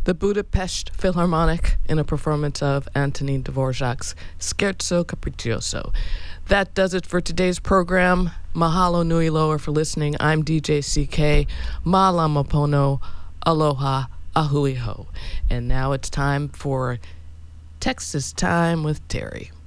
the Budapest Philharmonic in a performance of Antonin Dvorak's Scherzo Capriccioso. That does it for today's program. Mahalo nui loa for listening. I'm DJ CK. Malama pono. Aloha. Ahui ho. And now it's time for Texas Time with Terry.